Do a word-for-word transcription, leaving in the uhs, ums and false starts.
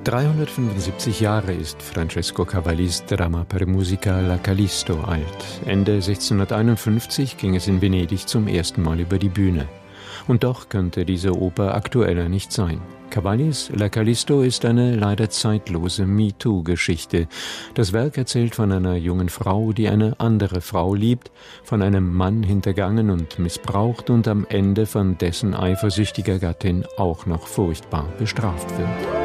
dreihundertfünfundsiebzig Jahre ist Francesco Cavallis Dramma per musica La Callisto alt. Ende sechzehnhunderteinundfünfzig ging es in Venedig zum ersten Mal über die Bühne. Und doch könnte diese Oper aktueller nicht sein. Cavallis La Callisto ist eine leider zeitlose MeToo-Geschichte. Das Werk erzählt von einer jungen Frau, die eine andere Frau liebt, von einem Mann hintergangen und missbraucht und am Ende von dessen eifersüchtiger Gattin auch noch furchtbar bestraft wird.